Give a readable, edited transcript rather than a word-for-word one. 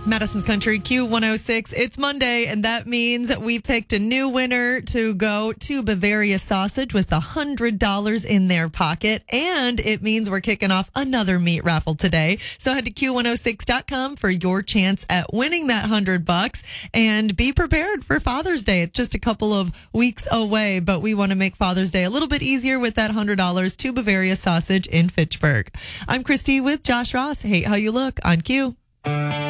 Madison's Country Q106. It's Monday, and that means we picked a new winner to go to Bavaria Sausage with $100 in their pocket. And it means we're kicking off another meat raffle today. So head to Q106.com for your chance at winning that $100 and be prepared for Father's Day. It's just a couple of weeks away, but we want to make Father's Day a little bit easier with that $100 to Bavaria Sausage in Fitchburg. I'm Christy with Josh Ross. Hey, how you look on Q.